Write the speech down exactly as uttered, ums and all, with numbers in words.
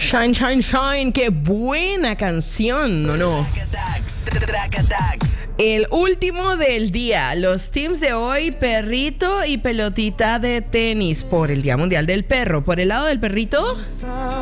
Shine, shine, shine. Qué buena canción, ¿no? no? El último del día. Los teams de hoy, perrito y pelotita de tenis por el Día Mundial del Perro. Por el lado del perrito...